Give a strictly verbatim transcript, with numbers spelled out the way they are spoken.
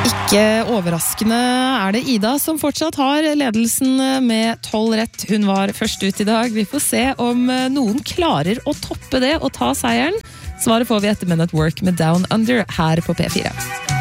Ikke overraskende er det Ida som fortsatt har ledelsen med tolv rett. Hun var først ut i dag. Vi får se om noen klarer å toppe det og ta seieren. Svaret får vi etter Men at Work med Down Under her på P fire.